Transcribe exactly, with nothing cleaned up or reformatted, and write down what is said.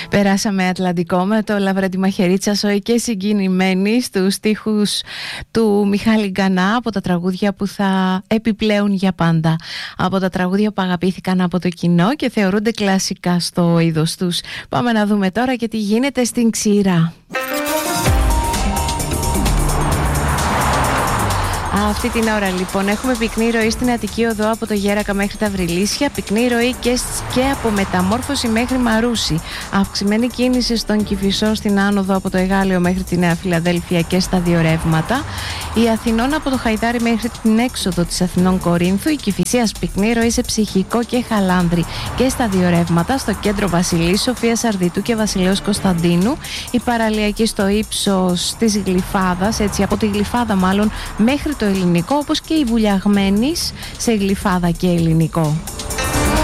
Περάσαμε Ατλαντικό με το Λαβρέντι Μαχαιρίτσα, σοή και συγκινημένη στους στίχους του Μιχάλη Γκανά, από τα τραγούδια που θα επιπλέουν για πάντα, από τα τραγούδια που αγαπήθηκαν από το κοινό και θεωρούνται κλασικά στο είδος τους. Πάμε να δούμε τώρα και τι γίνεται στην Ξηρά. Αυτή την ώρα λοιπόν έχουμε πυκνή ροή στην Αττική Οδό από το Γέρακα μέχρι τα Βρυλίσια, πυκνή ροή και, και από Μεταμόρφωση μέχρι Μαρούσι, αυξημένη κίνηση στον Κηφισό στην άνοδο από το Εγάλεο μέχρι τη Νέα Φιλαδέλφια και στα δύο ρεύματα, η Αθηνών από το Χαϊδάρι μέχρι την έξοδο της Αθηνών Κορίνθου, η Κηφισίας πυκνή ροή σε Ψυχικό και Χαλάνδρη και στα δύο ρεύματα, στο κέντρο Βασιλής, Σοφίας Αρδιτού και Βασιλέως Κωνσταντίνου, η παραλιακή στο ύψος της Γλυφάδας, έτσι από τη Γλυφάδα μάλλον μέχρι το Ελληνικό, όπως και η Βουλιαγμένης σε Γλυφάδα και Ελληνικό.